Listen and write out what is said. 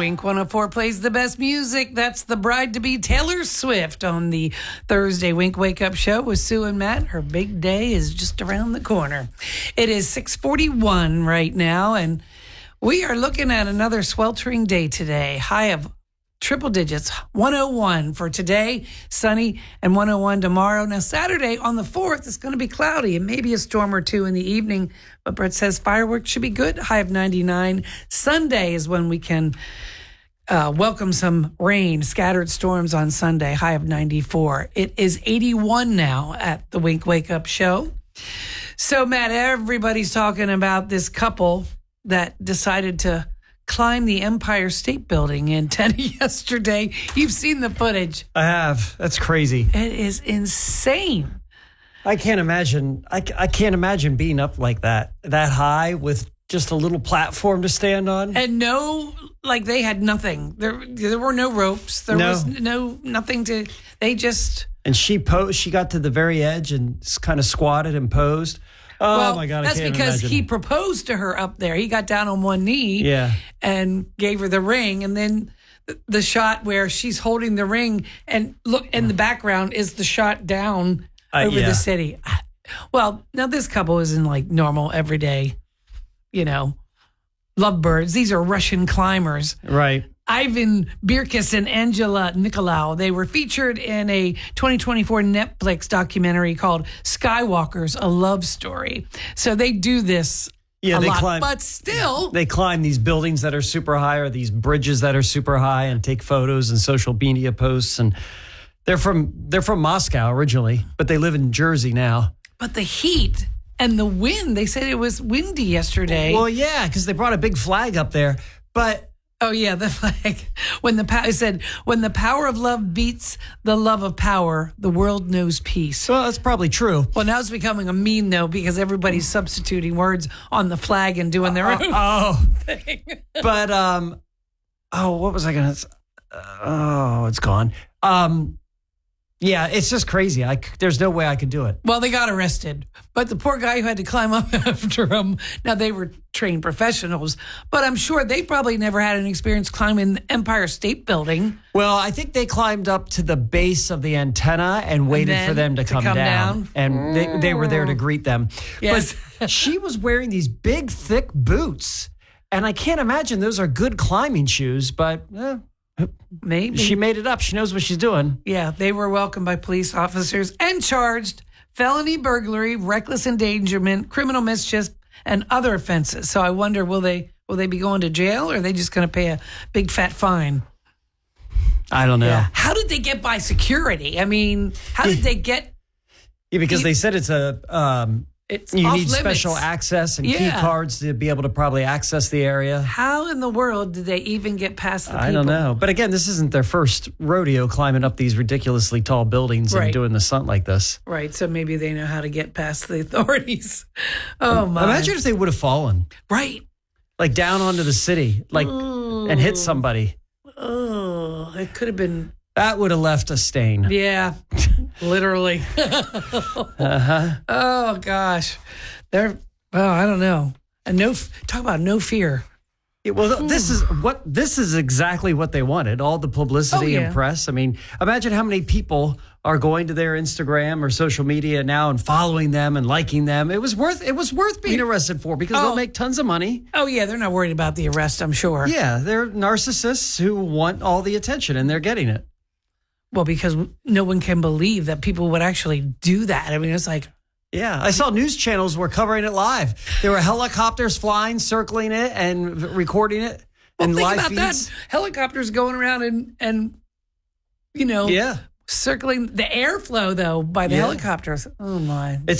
Wink 104 plays the best music. That's the bride-to-be Taylor Swift on the Thursday Wink Wake Up Show with Sue and Matt. Her big day is just around the corner. It is 6:41 right now, and we are looking at another sweltering day today. High of triple digits, 101 for today, sunny, and 101 tomorrow. Now, Saturday on the 4th, it's going to be cloudy and maybe a storm or two in the evening, but Brett says fireworks should be good, high of 99. Sunday is when we can welcome some rain, scattered storms on Sunday, high of 94. It is 81 now at the Wink Wake Up Show. So, Matt, everybody's talking about this couple that decided to climb the Empire State Building in Tennessee yesterday. You've seen the footage. I have. That's crazy. It is insane. I can't imagine. I can't imagine being up like that high with just a little platform to stand on. And they had nothing. There were no ropes. There was nothing to. They just. And she got to the very edge and kind of squatted and posed. Oh, my God, I can't imagine. That's because he proposed to her up there. He got down on one knee and gave her the ring. And then the shot where she's holding the ring and look in the background is the shot down over the city. Well, now this couple isn't like normal, everyday, lovebirds. These are Russian climbers. Right. Ivan Birkis and Angela Nicolau. They were featured in a 2024 Netflix documentary called Skywalkers, A Love Story. So they do this a lot, but still. They climb these buildings that are super high or these bridges that are super high and take photos and social media posts. And they're from Moscow originally, but they live in Jersey now. But the heat and the wind, they said it was windy yesterday. Well, yeah, because they brought a big flag up there. But oh, yeah, the flag. It said, when the power of love beats the love of power, the world knows peace. Well, that's probably true. Well, now it's becoming a meme, though, because everybody's substituting words on the flag and doing their own thing. But, what was I going to it's gone. Yeah, it's just crazy. There's no way I could do it. Well, they got arrested. But the poor guy who had to climb up after him, now they were trained professionals, but I'm sure they probably never had an experience climbing the Empire State Building. Well, I think they climbed up to the base of the antenna and waited for them to come down. And they were there to greet them. Yes. But she was wearing these big, thick boots. And I can't imagine those are good climbing shoes, but maybe she made it up. She knows what she's doing. Yeah, they were welcomed by police officers and charged felony burglary, reckless endangerment, criminal mischief, and other offenses. So I wonder, will they be going to jail, or are they just going to pay a big fat fine? I don't know. Yeah. How did they get by security? I mean, how did they get? Yeah, because they said it's you need special access and key cards to be able to probably access the area. How in the world did they even get past the people? I don't know. But again, this isn't their first rodeo climbing up these ridiculously tall buildings and doing the stunt like this. Right. So maybe they know how to get past the authorities. Oh, my. Imagine if they would have fallen. Right. Like down onto the city, and hit somebody. Oh, it could have been. That would have left a stain. Yeah, literally. Oh, gosh. I don't know. And talk about no fear. Yeah, well, this is exactly what they wanted. All the publicity and press. I mean, imagine how many people are going to their Instagram or social media now and following them and liking them. It was worth being arrested for, because they'll make tons of money. Oh, yeah. They're not worried about the arrest, I'm sure. Yeah, they're narcissists who want all the attention, and they're getting it. Well, because no one can believe that people would actually do that. I mean, it's like. Yeah, I saw news channels were covering it live. There were helicopters flying, circling it, and recording it in live feeds. Think about that. Helicopters going around and circling the airflow, though, by the helicopters. Oh, my.